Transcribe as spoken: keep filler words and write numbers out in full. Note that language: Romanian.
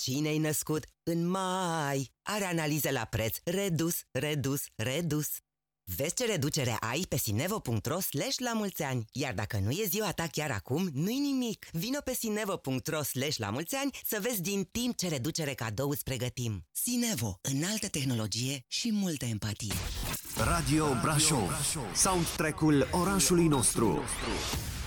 Cine-i născut în mai are analize la preț redus, redus, redus. Vezi ce reducere ai pe sinevo punct ro slash la mulți ani. Iar dacă nu e ziua ta chiar acum, nu-i nimic. Vino pe sinevo punct ro slash la mulți ani să vezi din timp ce reducere cadou îți pregătim. Sinevo, înaltă tehnologie și multă empatie. Radio Brașov, soundtrack-ul orașului nostru.